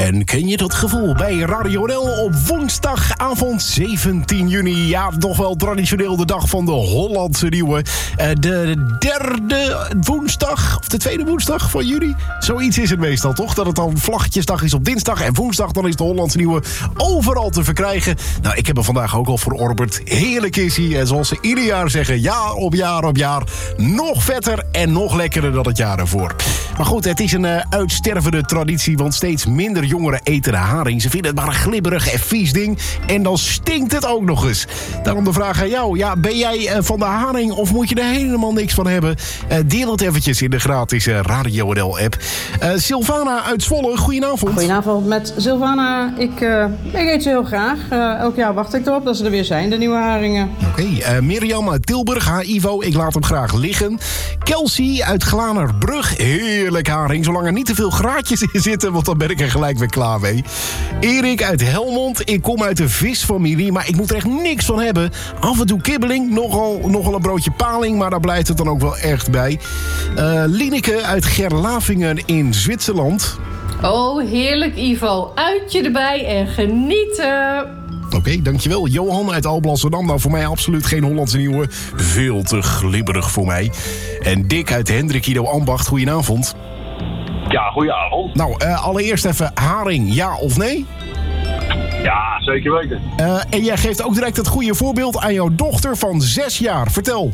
En ken je dat gevoel bij Radio NL op woensdagavond 17 juni? Ja, toch wel traditioneel de dag van de Hollandse Nieuwe. De derde woensdag, of de tweede woensdag van juni. Zoiets is het meestal, toch? Dat het dan Vlaggetjesdag is op dinsdag en woensdag dan is de Hollandse Nieuwe overal te verkrijgen. Nou, ik heb er vandaag ook al verorberd. Heerlijk is hij. En zoals ze ieder jaar zeggen, jaar op jaar op jaar. Nog vetter en nog lekkerder dan het jaar ervoor. Maar goed, het is een uitstervende traditie, want steeds minder jongeren eten de haring. Ze vinden het maar een glibberig en vies ding. En dan stinkt het ook nog eens. Daarom de vraag aan jou. Ja, ben jij van de haring of moet je er helemaal niks van hebben? Deel het eventjes in de gratis Radio NL-app. Sylvana uit Zwolle, goedenavond. Goedenavond met Sylvana. Ik eet ze heel graag. Elk jaar wacht ik erop dat ze er weer zijn, de nieuwe haringen. Oké, Mirjam uit Tilburg, Ivo, ik laat hem graag liggen. Kelsey uit Glanerbrug, heerlijk haring. Zolang er niet te veel graatjes in zitten, want dan ben ik er gelijk weer klaar mee. Erik uit Helmond, ik kom uit de visfamilie, maar ik moet er echt niks van hebben. Af en toe kibbeling, nogal een broodje paling, maar daar blijft het dan ook wel echt bij. Lineke uit Gerlavingen in Zwitserland. Oh, heerlijk Ivo. Uitje erbij en genieten. Oké, dankjewel. Johan uit Alblasserdam. Nou, voor mij absoluut geen Hollandse Nieuwe. Veel te glibberig voor mij. En Dick uit Hendrikido Ambacht. Goedenavond. Ja, goedenavond. Nou, allereerst even haring, ja of nee? Ja, zeker weten. En jij geeft ook direct het goede voorbeeld aan jouw dochter van 6 jaar. Vertel.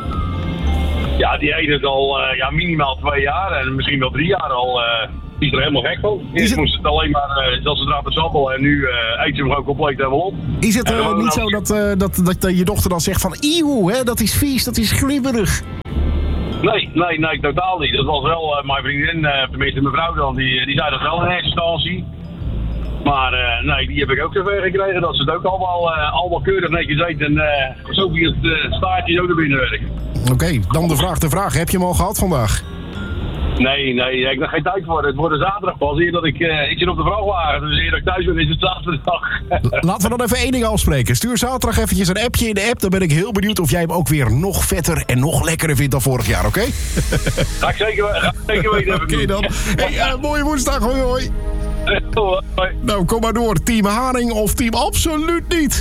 Ja, die eet het al minimaal 2 jaar en misschien wel 3 jaar al. Die is er helemaal gek van. Eerst moest het alleen maar dat ze eraan sappelen en nu eet ze hem gewoon compleet helemaal op. Is het niet zo dat je dochter dan zegt van eeuw, hè, dat is vies, dat is glibberig? Nee, totaal niet. Dat was wel mijn vriendin, tenminste mijn vrouw dan, die zei dat wel in eerste instantie. Maar nee, die heb ik ook zover gekregen dat ze het ook allemaal keurig netjes eet en zo via het staartje zo naar binnen werken. Oké, dan de vraag. Heb je hem al gehad vandaag? Nee, ik heb nog geen tijd voor. Het wordt een zaterdag pas. Eer dat ik zit op de vrachtwagen, dus eer dat ik thuis ben is het zaterdag. Laten we dan even één ding afspreken. Stuur zaterdag eventjes een appje in de app. Dan ben ik heel benieuwd of jij hem ook weer nog vetter en nog lekkerder vindt dan vorig jaar, oké? Ga ik zeker weten. Oké dan. Hey, mooie woensdag, hoi. Hoi. Nou, kom maar door. Team Haring of team absoluut niet?